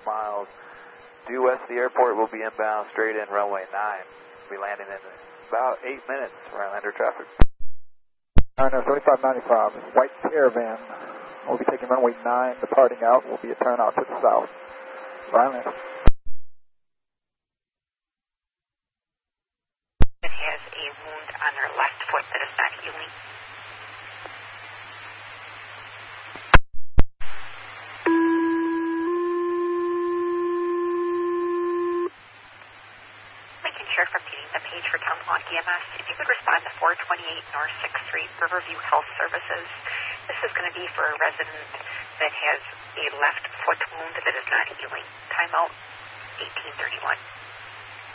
miles due west of the airport. Will be inbound straight in runway 9. We'll be landing in about 8 minutes for Islander traffic. Islander 3595, White Caravan. We'll be taking runway 9, departing out. Will be a turnout to the south. Islander. It has a wound on her left foot that is not healing. From meeting the page for Town Lawn EMS. If you could respond to 428 North 6th Street, Riverview Health Services. This is going to be for a resident that has a left foot wound that is not healing. Timeout 1831.